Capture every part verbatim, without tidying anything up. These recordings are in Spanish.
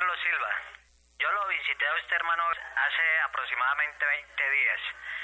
Carlos Silva. Yo lo visité a usted, hermano, hace aproximadamente veinte días.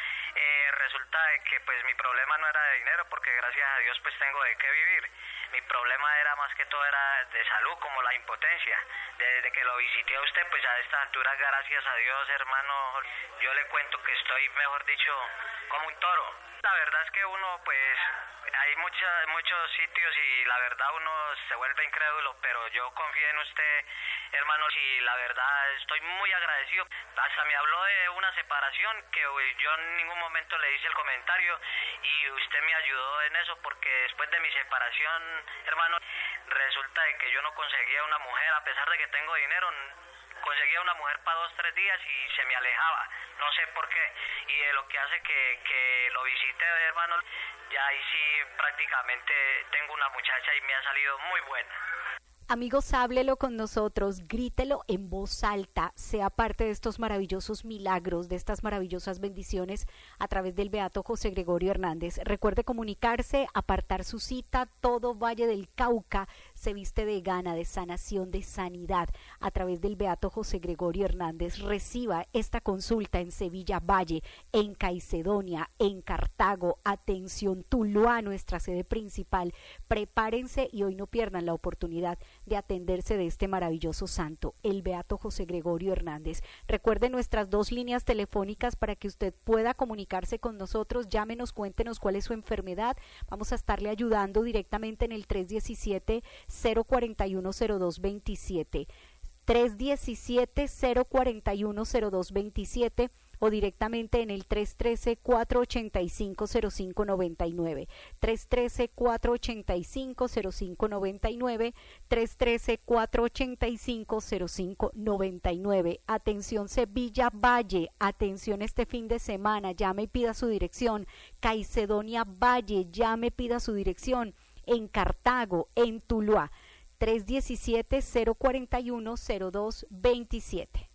Eh, resulta de que pues mi problema no era de dinero, porque gracias a Dios pues tengo de qué vivir. Mi problema era más que todo era de salud, como la impotencia. Desde que lo visité a usted, pues a esta altura, gracias a Dios, hermano, yo le cuento que estoy, mejor dicho, como un toro. La verdad es que uno pues hay mucha, muchos sitios y la verdad uno se vuelve incrédulo, pero yo confío en usted, hermano, y la verdad estoy muy agradecido. Hasta me habló de una separación que yo en ningún momento le hice el comentario y usted me ayudó en eso, porque después de mi separación, hermano, resulta de que yo no conseguía una mujer, a pesar de que tengo dinero, conseguía una mujer para dos, tres días y se me alejaba, no sé por qué, y de lo que hace que, que lo visite, hermano, ya ahí sí prácticamente tengo una muchacha y me ha salido muy buena. Amigos, háblelo con nosotros, grítelo en voz alta, sea parte de estos maravillosos milagros, de estas maravillosas bendiciones a través del Beato José Gregorio Hernández. Recuerde comunicarse, apartar su cita. Todo Valle del Cauca se viste de gana, de sanación, de sanidad a través del Beato José Gregorio Hernández. Reciba esta consulta en Sevilla Valle, en Caicedonia, en Cartago. Atención, Tuluá, nuestra sede principal. Prepárense y hoy no pierdan la oportunidad de atenderse de este maravilloso santo, el Beato José Gregorio Hernández. Recuerde nuestras dos líneas telefónicas para que usted pueda comunicarse con nosotros. Llámenos, cuéntenos cuál es su enfermedad. Vamos a estarle ayudando directamente en el tres diecisiete, cero cuarenta y uno, cero dos veintisiete. tres diecisiete, cero cuarenta y uno, cero dos veintisiete o directamente en el tres trece, cuatro ochenta y cinco, cero cinco noventa y nueve. tres trece, cuatro ochenta y cinco, cero cinco noventa y nueve. tres trece, cuatro ochenta y cinco, cero cinco noventa y nueve. Atención Sevilla Valle, atención este fin de semana, llame y pida su dirección. Caicedonia Valle, llame y pida su dirección. En Cartago, en Tuluá, tres diecisiete, cero cuarenta y uno, cero dos veintisiete.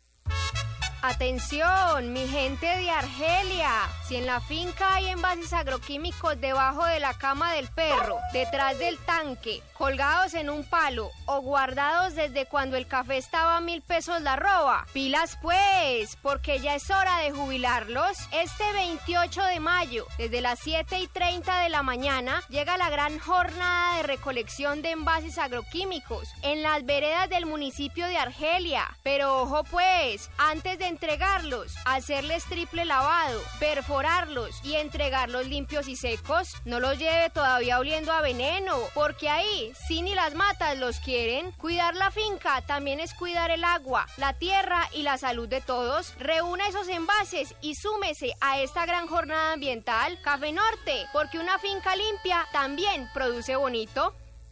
Atención, mi gente de Argelia, si en la finca hay envases agroquímicos debajo de la cama del perro, detrás del tanque, colgados en un palo o guardados desde cuando el café estaba a mil pesos la roba, pilas pues, porque ya es hora de jubilarlos. Este veintiocho de mayo, desde las siete y treinta de la mañana, llega la gran jornada de recolección de envases agroquímicos en las veredas del municipio de Argelia. Pero ojo pues, antes de entregarlos, hacerles triple lavado, perforarlos y entregarlos limpios y secos. No los lleve todavía oliendo a veneno, porque ahí sí ni las matas los quieren. Cuidar la finca también es cuidar el agua, la tierra y la salud de todos. Reúna esos envases y súmese a esta gran jornada ambiental. Café Norte, porque una finca limpia también produce bonito.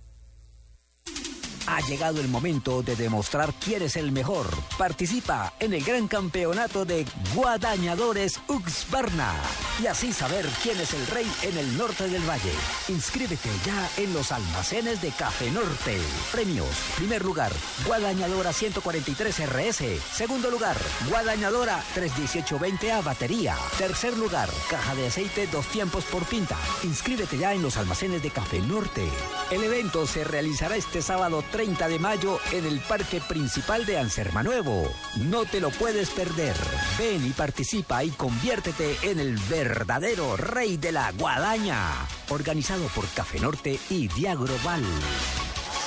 Ha llegado el momento de demostrar quién es el mejor. Participa en el gran campeonato de Guadañadores Uxbarna y así saber quién es el rey en el norte del valle. Inscríbete ya en los almacenes de Café Norte. Premios: primer lugar, Guadañadora ciento cuarenta y tres R S. Segundo lugar, Guadañadora tres dieciocho veinte A batería. Tercer lugar, caja de aceite dos tiempos por pinta. Inscríbete ya en los almacenes de Café Norte. El evento se realizará este sábado treinta de mayo en el Parque Principal de Ansermanuevo. No te lo puedes perder. Ven y participa y conviértete en el verdadero rey de la guadaña. Organizado por Café Norte y Diagroval.